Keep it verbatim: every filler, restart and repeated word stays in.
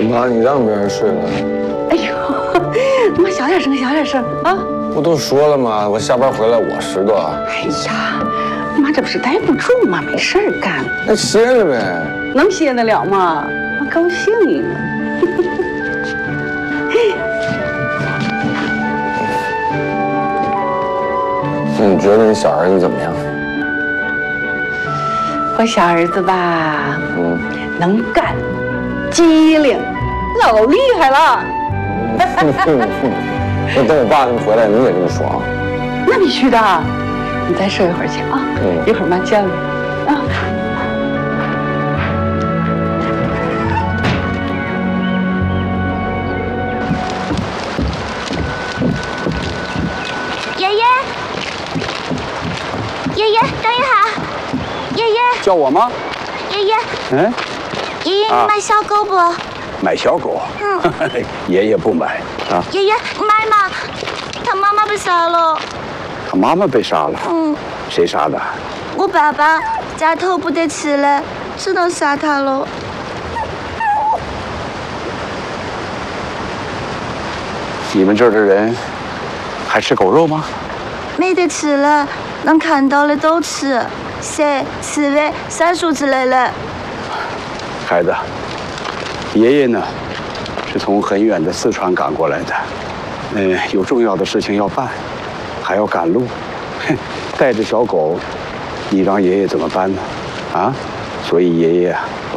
妈，你让别人睡了。 哎呦，妈小点声，小点声啊！ 不都说了吗？我下班回来我拾掇。 哎呀，妈这不是待不住吗？没事儿干。 那歇了呗。 能歇得了吗？妈高兴啊！ 那你觉得你小儿子怎么样？ 我小儿子吧， 嗯， 能干，机灵，老厉害了。 那等我爸他们回来，你也这么说啊？ 那必须的，你再睡一会儿去啊。 嗯， 一会儿妈叫你啊。 爷爷，爷爷，等一下，爷爷， 叫我吗？ 爷爷， 嗯， 爷爷，你买小狗不？ 买小狗？ 嗯， 爷爷不买啊。 爷爷，买嘛，他妈妈被杀了。 他妈妈被杀了？ 嗯， 谁杀的？ 我爸爸家头不得吃了，只能杀他了。 你们这儿的人还吃狗肉吗？ 没得吃了，能看到的都吃，蛇、刺猬、山鼠之类的。 孩子，爷爷呢，是从很远的四川赶过来的，嗯，有重要的事情要办，还要赶路，哼，带着小狗，你让爷爷怎么办呢？啊，所以爷爷啊。